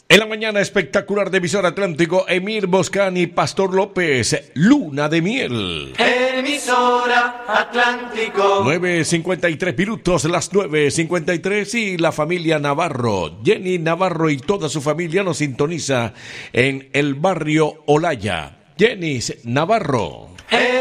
En la mañana espectacular de Emisora Atlántico, Emir Boscani, Pastor López, Luna de Miel. Emisora Atlántico. 9:53 minutos, las 9:53, y la familia Navarro, Jenny Navarro y toda su familia nos sintoniza en el barrio Olaya. Jenny Navarro.